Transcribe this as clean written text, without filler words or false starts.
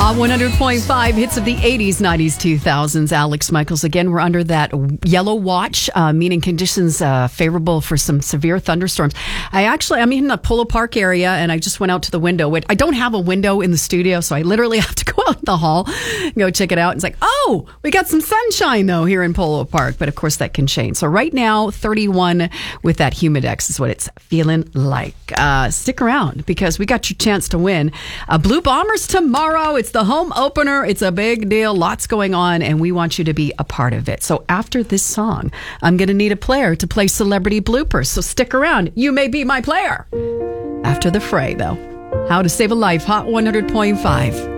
On 100.5, hits of the 80s, 90s, 2000s. Alex Michaels again. We're under that yellow watch, meaning conditions favorable for some severe thunderstorms. I'm in the Polo Park area, and I just went out to the window. I don't have a window in the studio, so I literally have to go out in the hall and go check it out. It's like, oh, we got some sunshine, though, here in Polo Park. But, of course, that can change. So right now, 31 with that Humidex is what it's feeling like. Stick around, because we got your chance to win. Blue Bombers tomorrow. It's the home opener. It's a big deal. Lots going on, and we want you to be a part of it. So after this song, I'm going to need a player to play Celebrity Bloopers. So stick around. You may be my player. After the fray, though. How to Save a Life, Hot 100.5.